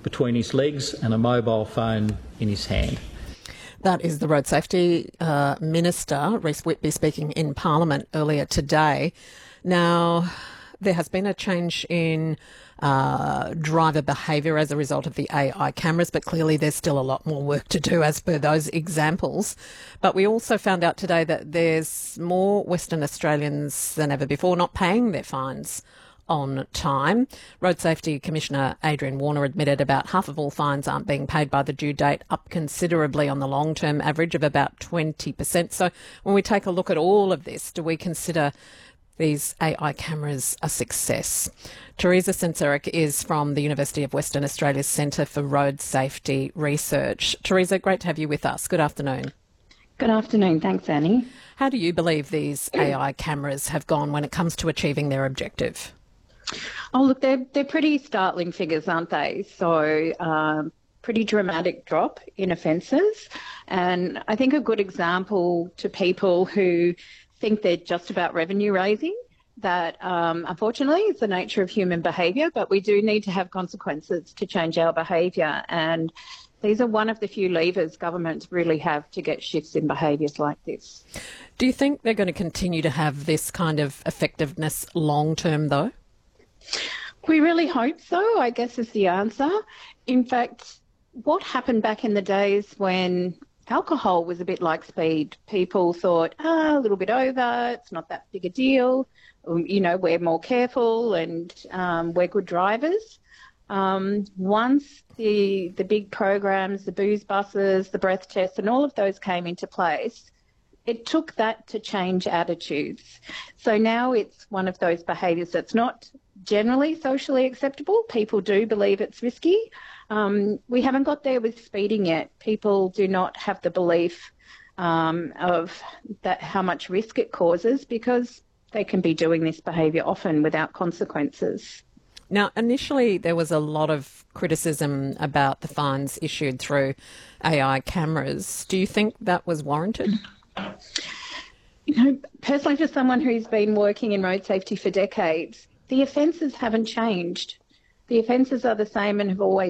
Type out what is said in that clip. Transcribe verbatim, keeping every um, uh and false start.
between his legs and a mobile phone in his hand. That is the Road Safety uh, Minister, Reece Whitby, speaking in Parliament earlier today. Now, there has been a change in uh, driver behaviour as a result of the A I cameras, but clearly there's still a lot more work to do as per those examples. But we also found out today that there's more Western Australians than ever before not paying their fines on time. Road Safety Commissioner Adrian Warner admitted about half of all fines aren't being paid by the due date, up considerably on the long-term average of about twenty percent. So when we take a look at all of this, do we consider these A I cameras a success? Teresa Senseric is from the University of Western Australia's Centre for Road Safety Research. Teresa, great to have you with us. Good afternoon. Good afternoon. Thanks, Annie. How do you believe these A I cameras have gone when it comes to achieving their objective? Oh, look, they're, they're pretty startling figures, aren't they? So, um, pretty dramatic drop in offences. And I think a good example to people who think they're just about revenue raising, that um, unfortunately it's the nature of human behaviour, but we do need to have consequences to change our behaviour. And these are one of the few levers governments really have to get shifts in behaviours like this. Do you think they're going to continue to have this kind of effectiveness long term, though? We really hope so, I guess, is the answer. In fact, what happened back in the days when alcohol was a bit like speed, people thought, ah, a little bit over, it's not that big a deal, you know, we're more careful and um, we're good drivers. Um, once the the big programs, the booze buses, the breath tests and all of those came into place, it took that to change attitudes. So now it's one of those behaviours that's not generally socially acceptable. People do believe it's risky. Um, we haven't got there with speeding yet. People do not have the belief um, of that how much risk it causes because they can be doing this behaviour often without consequences. Now, initially there was a lot of criticism about the fines issued through A I cameras. Do you think that was warranted? You know, personally, for someone who's been working in road safety for decades, the offences haven't changed. The offences are the same and have always